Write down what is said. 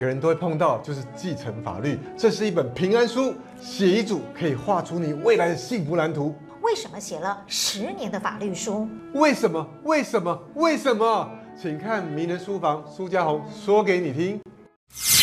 每个人都会碰到，就是继承法律。这是一本平安书，写遗嘱可以画出你未来的幸福蓝图。 为什么写了10年的法律书？ 为什么？为什么？为什么？请看名人书房，苏家红说给你听。